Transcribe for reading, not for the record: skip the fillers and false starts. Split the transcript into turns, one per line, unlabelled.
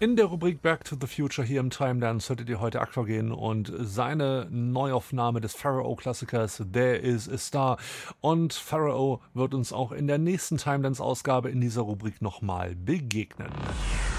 In der Rubrik Back to the Future hier im Timelines hörtet ihr heute Aquagen und seine Neuaufnahme des Pharaoh-Klassikers There Is a Star. Und Pharaoh wird uns auch in der nächsten Timelines-Ausgabe in dieser Rubrik nochmal begegnen.